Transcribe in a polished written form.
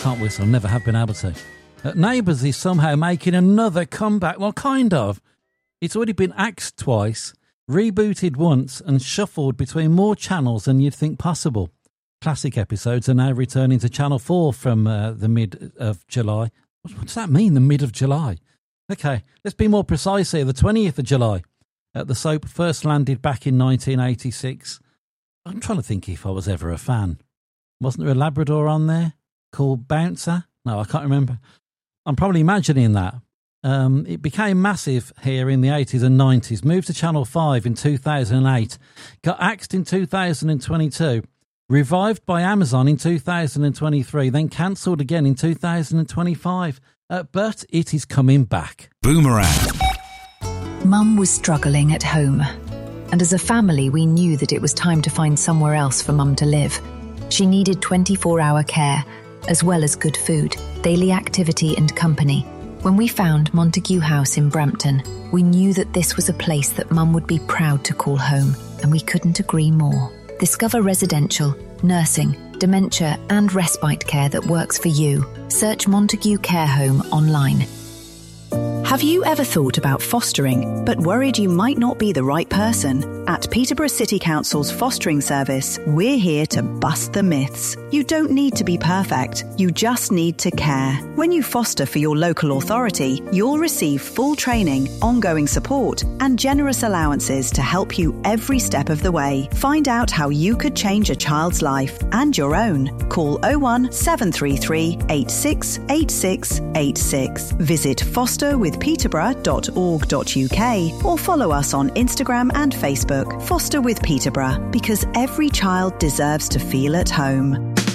can't whistle, never have been able to. Neighbours is somehow making another comeback. Well, kind of. It's already been axed twice, rebooted once, and shuffled between more channels than you'd think possible. Classic episodes are now returning to Channel 4 from the mid of July. What does that mean, the mid of July? Okay, let's be more precise here. The 20th of July. The soap first landed back in 1986. I'm trying to think if I was ever a fan. Wasn't there a Labrador on there called Bouncer? No, I can't remember. I'm probably imagining that. It became massive here in the 80s and 90s, moved to Channel 5 in 2008, got axed in 2022, revived by Amazon in 2023, then cancelled again in 2025. But it is coming back. Boomerang. Mum was struggling at home, and as a family we knew that it was time to find somewhere else for Mum to live. She needed 24-hour care, as well as good food, daily activity and company. When we found Montague House in Brampton, we knew that this was a place that Mum would be proud to call home, and we couldn't agree more. Discover residential, nursing, dementia and respite care that works for you. Search Montague Care Home online. Have you ever thought about fostering, but worried you might not be the right person? At Peterborough City Council's fostering service, we're here to bust the myths. You don't need to be perfect, you just need to care. When you foster for your local authority, you'll receive full training, ongoing support, and generous allowances to help you every step of the way. Find out how you could change a child's life and your own. Call 01 733 86 86 86. Visit fosterwithpeterborough.org.uk or follow us on Instagram and Facebook. Foster with Peterborough, because every child deserves to feel at home.